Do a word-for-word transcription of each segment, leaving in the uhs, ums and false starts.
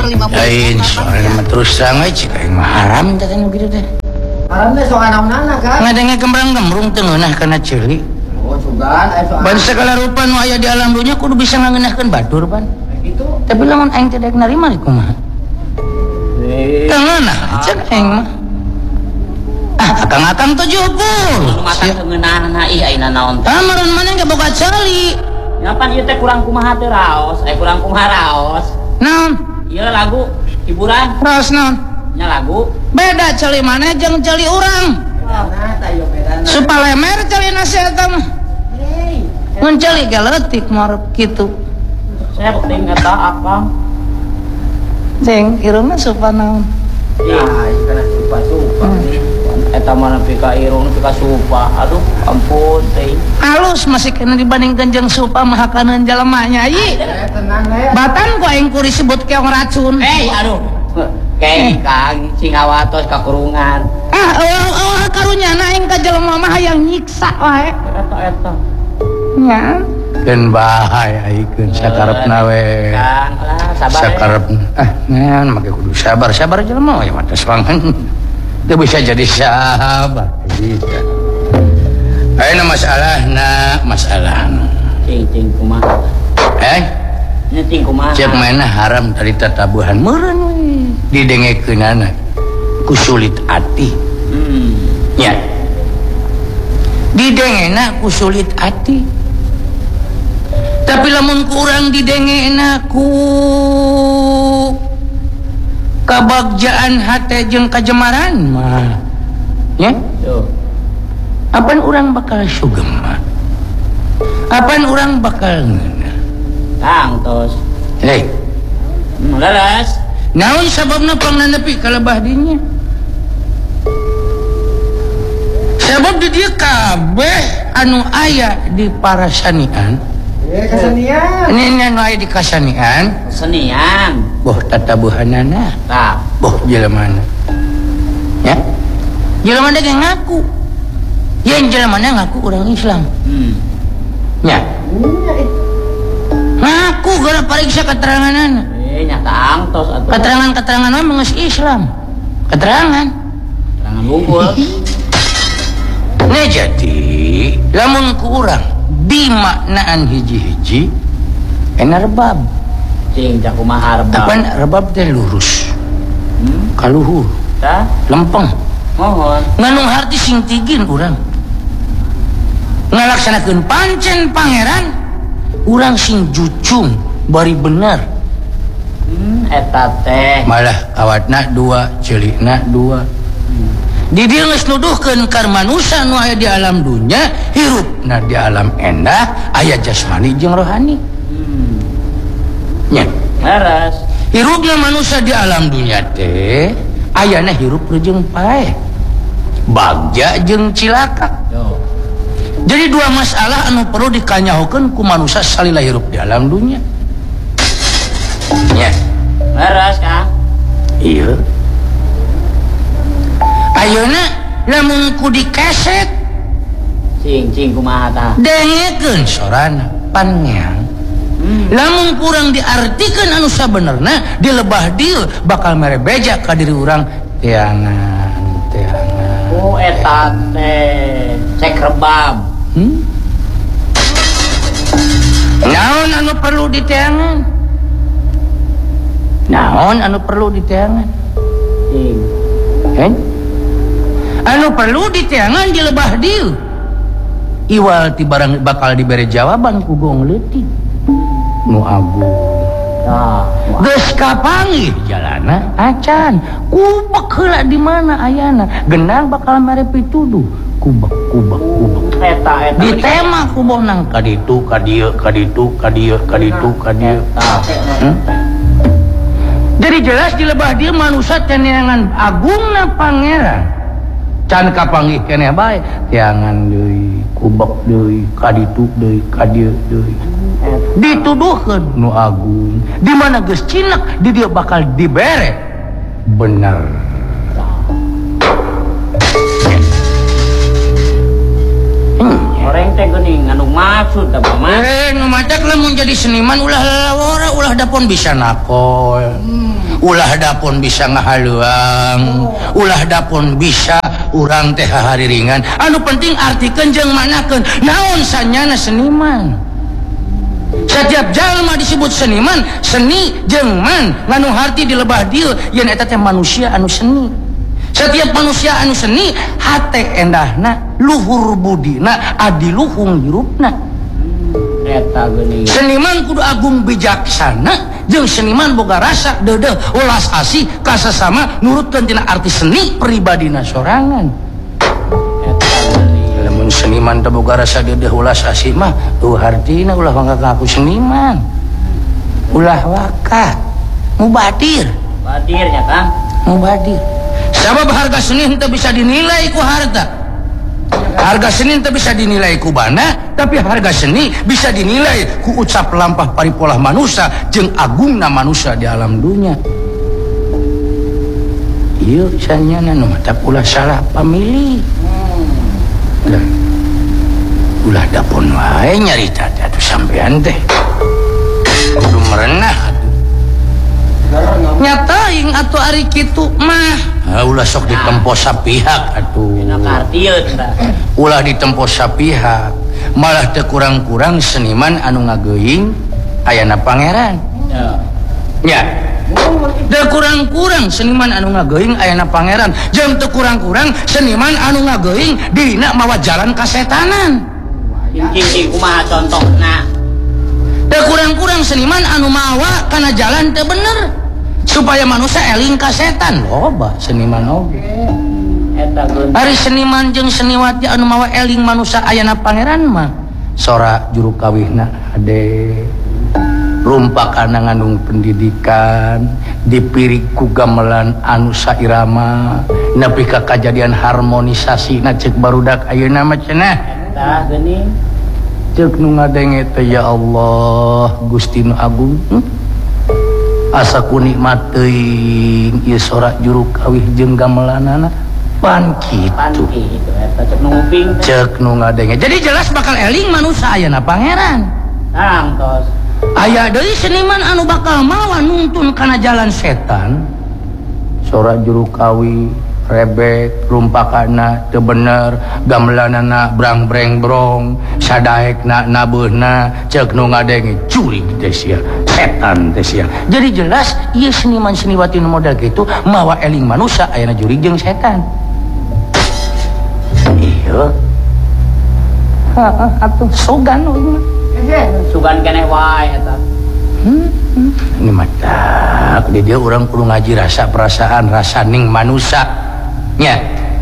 lima puluh. Lain soalnya terus terang aja kayak mah haram teh nu kitu teh. Haram teh soal naon-naon kan? Ngadenge gembrang-gembrung teu ngeunah kana ceuli. Oh, sugan aya soal. Ban segala rupa nu aya di alam dunya kudu bisa ngeunahkeun batur ban. Gitu. Tapi lamun aing teh daek narima di kumaha? Teu ngeunah cek aing mah. Ah, akang-akang tujuh puluh. Rumatan keuneunan ieu ayeuna naon teh? Ah, maron maneh ge boga ceuli. Nyapan ieu teh kurang kumaha teh raos, eh kurang kumaha raos. Naon? Ieu lagu hiburan. Raos naon? Nya lagu. Beda ceuli maneh jeung ceuli urang. Nah, tayo bedana. Supalemer ceulina si eta mah. Hei. Mun ceuli ge leutik marep kitu. Saya penting eta apa? Ceng, irungna supa naon? Nah, kana supa-supa. Eta mah nepi ka irung nepi ka supa. Aduh, ampun teh. Halus masih kena dibandingkan jeung supa mah hakaneun jelema nya ieu. Eh, tenang we. Batan ku aing ku disebut keong racun. Eh, aduh. Kayak Kang Cingawatos kakurungan. Ah, eueuh karunyana aing ka jelema mah hayang nyiksa wae. Eta eta. Nya. Keun bahaya ikeun sakarepna we. Kang, lah sabar. Sakarepna. Ah, ngan make kudu sabar, sabar jelema we mah teh sorangan. Teu bisa jadi sahabat bisa. Ayeuna masalahna, masalahna. Cing cing kumaha? Eh? Nya cing kumaha? Cek mainna haram tadi tatabuhan meureun we. Didengekeunana ku sulit ati. Hmm. Nya. Didengena ku sulit ati. Tapi lamun kurang didengena ku kabagjaan hate jeung kajemaran mah. Ya? Tuh. Apaan urang bakal sugem mah? Apaan urang bakal ngeunah? Kang tos. Hei, Hmm, leles. naon sababna pangna nepi ka lebah dinya? Sabab di dieu kabeh anu aya di parasanian. Eh, kesenian. Ini anu aya di kasanian, Senian. boh tatabuhanana, Tah. boh jelemana. Ya? Jelemana ge ngaku. Yang jelemana ngaku orang Islam. Hmm. Ya. Ngaku gara pariksa keteranganana. Eh, nyata angtos atuh. Keterangan-keterangan mah geus Islam. Keterangan. Tangan bungkul. Nah jadi, lamun ku urang dimaknaan hiji-hiji ena rebab. Cing cak kumaha rebab. Apaan rebab teh lurus, Hmm. kaluhur, Tah. lempeng. Mohon. Nganung harti sing tigin urang. Ngalaksanakeun pancen pangeran, urang sing jucung bari bener. Hmm, eta teh. Malah awatna dua, ceulina dua. Di dieu geus nuduhkeun ka manusia nu aya di alam dunya, hirupna di alam endah, aya jasmani jeung rohani. Hmm. Nya, Leres. hirupna manusia di alam dunya teh ayana hirup jeung pae. Bagja jeung cilaka. Yo. Jadi dua masalah anu perlu dikanyahokeun ku manusia salila hirup di alam dunya. Nya, Leres, Kang. ieu. Ayeuna lamun ku dikeset Cing cing kumaha tah. dengekeun sorana pangeang. Hmm. Lamun kurang diartikeun anu sabenerna di lebah dieu bakal mere beja ka diri urang teangan teangan. Oh, eta teh. Cek rebab. Hmm? Naon anu perlu diteangan? Naon anu perlu diteangan? Cing. Kan? Anu perlu diteangan di lebah dieu. Iwal ti barang bakal dibere jawaban ku gong leutik. Nu agung. Tah. Geus kapanggih jalana acan. Kubek heula di mana ayana. Gendang bakal mere pituduh. Kubek kubek kubek. Eta eta. Di tema kuboh nang kaditu kadieu kaditu kadieu kaditu kadieu. Tah. Hmm? Jadi jelas di lebah dia manusia teneangan agungna pangeran. Can kapanggih keneh bae teangan deui, kubek deui, kaditu deui, kadieu deui. Dituduhkeun nu agung. Di mana geus cinek di dieu bakal dibere. Bener. Orang teh geuning anu maksud da mah. Eh, nu macak lamun jadi seniman ulah lalawara ulah dapon bisa nakol. ulah dapun bisa ngahaluang, ulah dapun bisa urang teh hariringan. Anu penting artikeun jeung manakeun naon sanyana seniman. Setiap jalma disebut seniman, seni jeung man nganu harti di lebah dieu yen eta teh manusia anu seni. Setiap manusia anu seni hate endahna, luhur budina, adiluhung hirupna. Eta geuning. Seniman kudu agung bijaksana jeung seniman boga rasa deudeuh ulas asih ka sasama nurutkeun tina arti seni pribadina sorangan. Eta geuning. Lamun seniman teu boga rasa deudeuh ulas asih mah eueuh hartina ulah ngaku seniman. Ulah wakat mubadir. Badirnya Kang. Mubadir. Sabab harga seni teu bisa dinilai ku harta. Harga seni teu bisa dinilai ku bana, tapi harga seni bisa dinilai ku ucap lampah paripolah manusia jeung agungna manusia di alam dunia. Ieu sanyana nu mata ulah salah pamilih. Ulah, ulah dapun wae nyarita atuh sampean teh. Kudu merenah atuh. Nyatain atuh ari kitu mah. Ah, ulah sok ditempo sapihak atuh. Dina kartieun tah. Ulah ditempo sapihak, malah teu kurang-kurang seniman anu ngageuing ayana pangeran. Ya. Nya. Teu kurang-kurang seniman anu ngageuing ayana pangeran, jeung teu kurang-kurang seniman anu ngageuing dirina mawa jalan kasetanan. Cing kumaha contohna? Teu kurang-kurang seniman anu mawa kana jalan teu bener supaya manusia eling ka setan. Loba seniman oge. Eta geuning. Ari seniman jeung seniwati anu mawa eling manusia ayana pangeran mah sora juru kawihna ade rumpakana ngandung pendidikan dipirik ku gamelan anu sairama nepi ka kajadian harmonisasi na ceuk barudak ayeuna mah cenah. Eta geuning. Ceuk nu ngadenge teh ya Allah Gusti nu Agung. Hmm? Asa ku nikmat teuing ieu sora juru kawih jeung gamelanana pan kitu. Pan kitu eta cek nu nguping teh. Cek nu ngadenge. Jadi jelas bakal eling manusia ayana pangeran. Tang tos. Aya deui seniman anu bakal mawa nuntun kana jalan setan. Sora juru kawi rebek rumpakana teu bener, gamelanana brang-breng-brong, sadaekna nabeuna ceuk nu ngadenge curig teh sia, setan teh sia. Jadi jelas ieu seniman seniwati nu model kitu mawa eling manusia ayana jurig jeung setan. Iya. Heeh, atuh sogan we. Sugan keneh wae eta. Hmm, hmm. Ini mata di dia orang kudu ngaji rasa perasaan rasa ning manusia nya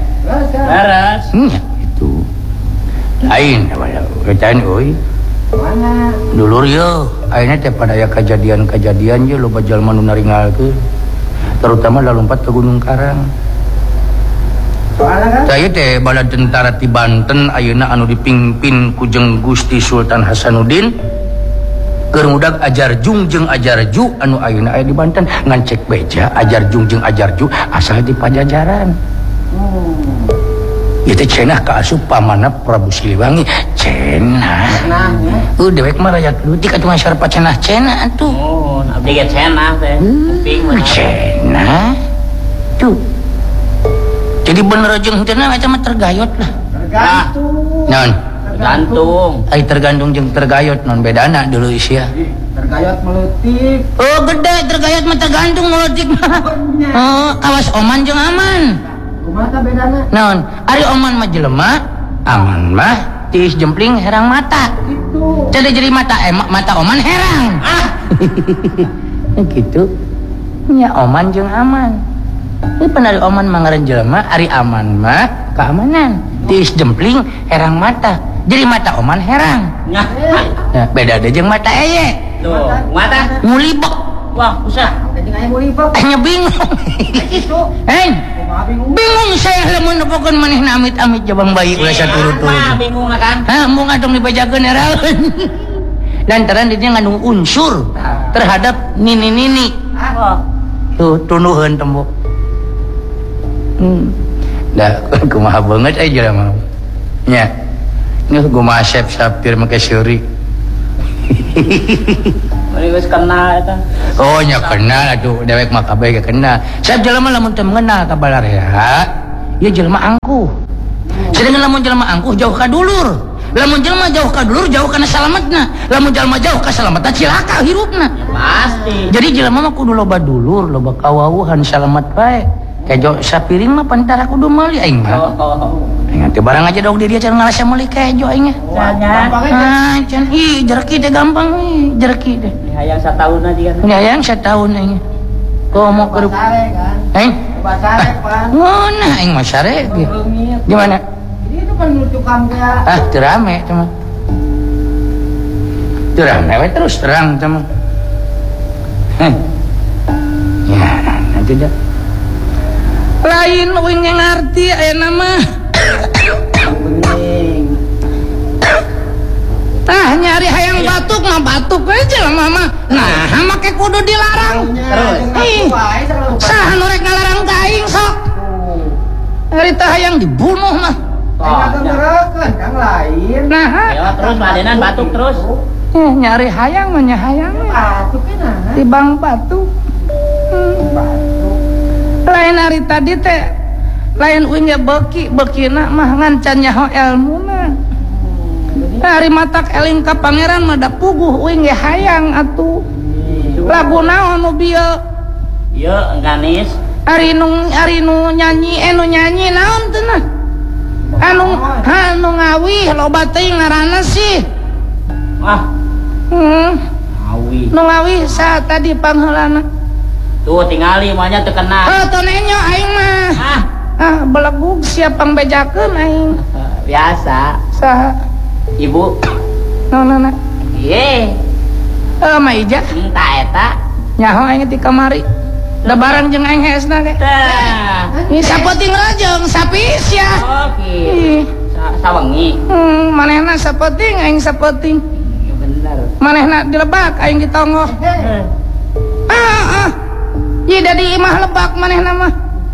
Beres. nya itu lain kecain euy Mana? dulur yo ayeuna teh pada aya kejadian-kejadian je loba jalma nu naringalkeun terutama lalompat ke Gunung Karang. Soalnya kan? Saya teh bala tentara ti Banten ayeuna anu dipimpin ku jeung Gusti Sultan Hasanuddin keur mudag ajar jung jeung ajar ju anu ayeuna aya di Banten ngan cek beja ajar jung jeung ajar ju asal di Pajajaran. Hmm. Ieu teh cenah kaasup pamanna Prabu Siliwangi cenah. Nah, ya. Uh dewek mah rakyat leutik atuh mah sarpa cenah cenah atuh. Oh, abdi ge cenah teh. Kuping Uh, mah. cenah. Tuh. Jadi bener jeung henteu na eta mah tergayot lah. Tergantung. Naon? Tergantung. Ai tergantung jeung tergayot non bedana deuleu sia. Tergayot meletik. Oh gede tergayot mah tergantung meleutik mah. Oh kawas oman jeung aman. Kumaha bedana? Naon? Ari oman mah jelema, aman mah tiis jempling herang mata. Itu. Jadi jadi mata eh, mata oman herang. Ah. Gitu. Nya oman jeung aman. Ini penari oman mangaren jelema, ari aman mah keamanan. Tiis jempling herang mata. Jadi mata oman herang. Nah, Nah, beda deh jeung mata eye. tuh, mata. Ngulibek. Wah, usah. Jadi aya mau libak. Hanya bingung. Itu. Hei, Kumaha bingung? bingung saya lamun nepokeun manehna amit-amit jabang bayi ulah saturut-turut. Mah bingung lah kan. Hah, mung atong dibajakeun eraeun. Lantaran dia ngandung unsur terhadap nini-nini. Wah, Tuh, tunuheun tembok. Hmm. Dah, kumaha banget aja mah. Nya. Ini kumaha Chef Sapir make seuri. Mari geus kenal eta. Oh nya kenal atuh dewek mah kabeh ge kenal. Saya jelema lamun teu mengenal ka balarea, ieu jelema angkuh. Sedangkan lamun jelema angkuh jauh ka dulur. Lamun jelema jauh ka dulur jauh kana salametna. Lamun jelema jauh ka salametna cilaka hirupna. Pasti. Jadi jelema mah kudu loba dulur, loba kawawuhan salamet bae. Kejo sapiring mah pantara kudu meuli aing mah. Oh. Aing teh barang aja dog di dia can ngalasa meuli kejo aing. Nya. Ah, can ih jereki teh gampang ih, jereki teh. Hayang sataunna dia. Ya yang setahun aing. Kau mau ke Sare kan. Aing? Sare pan. Mana aing mah sare ge. Gimana? Jadi itu kan tukang ya. Ah, teu rame teman. Teu rame we terus terang teman. Heh. Ya, nanti dah. Lain uing ngarti aya nama. Bening. Tah nyari hayang batuk mah batuk we jelema mah. Nah, make kudu dilarang. Terus. Ih, saha nu rek ngalarang ka aing sok. Ari teh hayang dibunuh mah. Oh, Aing ngerekeun kang lain. Nah, ya terus Madenan batuk terus. eh, nyari hayang mah nya hayang we. Batuk nah. Tibang batuk. Hmm. Lain hari tadi teh lain uing ge beuki beukina mah ngan nyaho elmuna. Hari matak eling ka pangeran mah da puguh uing ge hayang atuh. Lagu naon nu bieu? Ieu engganis. Ari nu ari nu nyanyi eh nu nyanyi naon teh nah? Anu anu ngawih loba teuing ngaranna sih. Wah, Hmm, awi. nu ngawih sa tadi pangheulana. Tuh tingali moanya teu kenal. Oh, tonenyo aing mah. Ah, Ah, belegug siap pangbejakeun aing. biasa. Saha? Ibu. Nonana. Ye. Eh, Maija. Entah eta. Nyaho aing ti kamari. Da bareng jeung aing heesna ge. Tah. Ih, sapoting rajeng sapis ya. Oke. Ih, Sa sawengi. hmm, manehna sapoting aing sapoting. Ya bener. Manehna dilebak aing ditongoh. Ah, ah. Ye dari imah lebak manehna mah.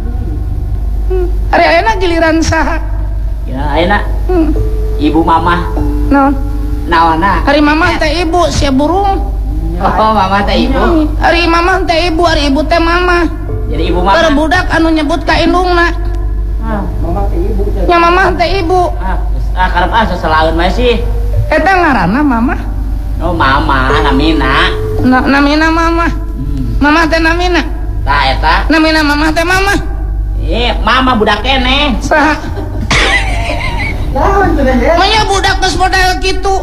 Hmm, ari ayeuna giliran saha? Ya ayeuna Hmm, ibu mamah. naon? Naona. Hari mamah teh ibu sia burung. Oh, mama teh ibu. Hari mamah teh ibu, hari ibu teh mamah. Jadi ibu mamah. Keur budak anu nyebut ka indungna. Ah, Mama teh ibu. Nya mamah teh ibu. ah, geus ah karep ah seselaeun mah sih. Eta ngaranna mamah. Oh, mama namina. Na, namina mamah. Hmm. Mamah teh namina. Tah eta. Namina mamah teh mamah. Eh, mama budak keneh. Saha? Naon teh deh? Manya budak geus model kitu.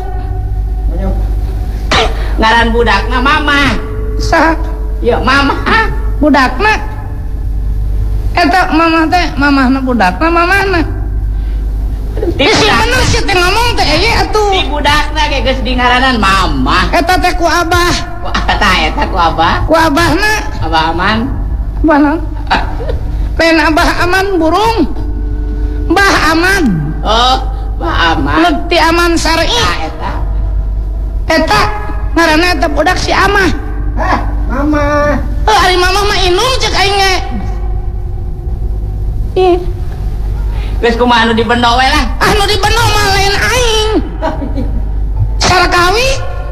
Ngaran budakna mama. Saha? Ya mama. Budakna. Eta mamah teh mamahna budakna mamahna. Ti Eh, si budak. bener sih teh ngomong teh eye atuh. Ti budakna ge geus dingaranan mama. Eta teh ku abah. Wah, tah eta ku abah. Ku abahna. Abah aman. Abah naon? Lain abah aman burung. Mbah aman. Oh, Bah aman. Leuti aman syar'i. Tah eta. Eta ngaranna eta budak si Amah. Hah, mama. Oh, ari mamah mah inung cek aing ge. Ih, Geus kumaha anu dibendo we lah. anu di beno mah lain aing. Sarakawi.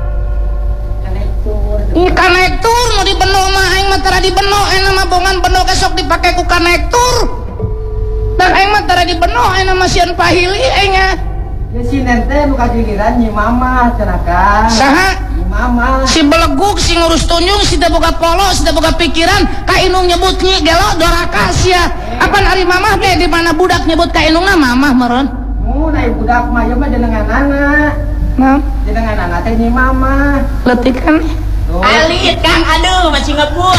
Ih, kanektur nu di beno mah aing mah tara di beno, ena mah bongan beno kesok dipake ku kanektur. Dan aing mah tara di beno, ena mah sieun pahili aing nya. Ya si nente nu kagiliran nyi mama cenaka. Saha? Nyi mama. Si beleguk, si ngurus tunjung, si teu boga polo, si teu boga pikiran, ka inung nyebut nyi gelo doraka sia. Apan ari mamah teh di mana budak nyebut ka inungna mamah meureun. Mu na budak mah ieu mah jenengan anak. Naon? Jenengan anak teh nyi mama. Leutik kan? Tuh. Alit Kang, aduh masih ngebul.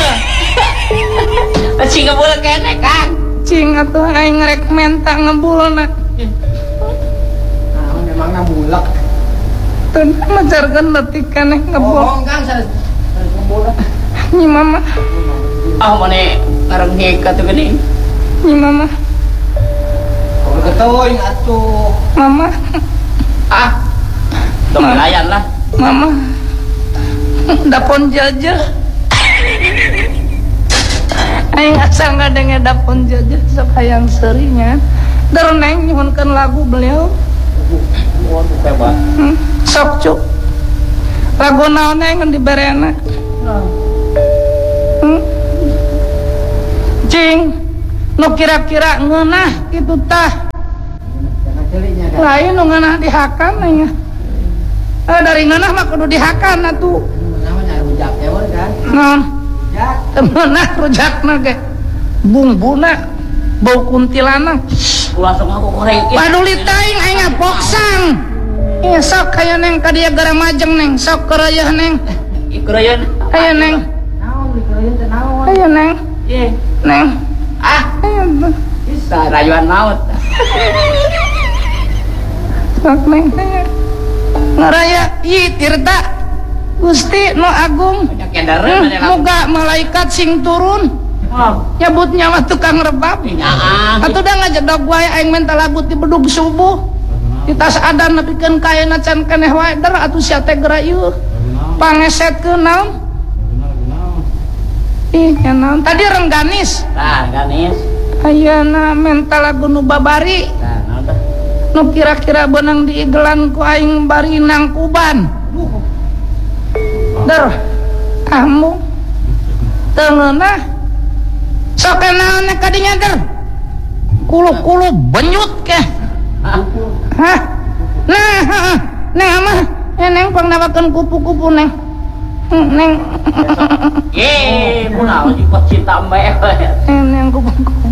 Masih ngebul kene Kang. Cing atuh aing rek menta ngebulna. Nah, memang na bulak. Teu majarkeun leutik keneh ngebul. Ngomong Kang saya bulak. Nyi mama, Ah mane ngareng hika tuh geuning. nyi mama, Kalau getoy atuh. mama, Ah. Dong layan lah. mama. Dapon jajah. Aing asal ngadenge dapon jajah sok hayang seurinya. Daron aing nyuhunkeun lagu beliau. Waduh hebat. Hmm, sok cuk. lagu naon neng diberena hmm? Cing nu kira-kira ngeunah kitu tah lain nu ngeunah dihakan neng eh dari ngeunah mah kudu dihakan atuh namanya rujak ewer kan naon rujak temenah rujakna ge bungbuna bau kuntilanak langsung aku koreng paduli teuing aing ngapoksang ieu sok aya neng ka dieu gara majeng neng sok kereuyeun neng ikreun aya neng naon dikeroyeun teh naon aya neng ye neng ah aya bisa rayuan maut sok neng aya ngaraya ih Tirta Gusti nu agung banyak yang darem hmm, muga malaikat sing turun oh nyebutnya mah tukang rebab nyaah atuh da ngajedog wae aing mental labut di bedug subuh di tas adan nepikeun kaena can keneh wae der atuh sia teh geura ieu pangesetkeun naon ih nya naon tadi rengganis tah ganis ayeuna mental lagu nu babari tah naon tah nu kira-kira beunang diigelan ku aing bari nang kuban der kamu teu ngeunah sok naon ka dinya der kulu-kulu benyut keh hah nah heeh neng mah neng pangnawakeun kupu-kupu neng neng ye kunaon ikut cinta mbak neng kupu-kupu